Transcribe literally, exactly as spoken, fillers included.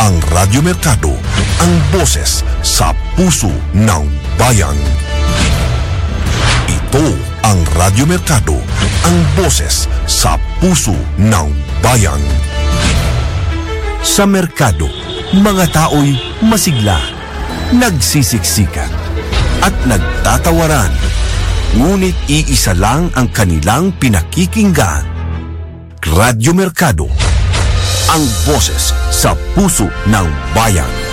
ang Radyo Mercado, ang boses sa puso ng bayan. Ito ang Radyo Mercado, ang boses sa puso ng bayan. Sa merkado, mga tao'y masigla, nagsisiksikan, at nagtatawaran. Ngunit iisa lang ang kanilang pinakikinggan. Radyo Mercado, ang boses sa puso ng bayan.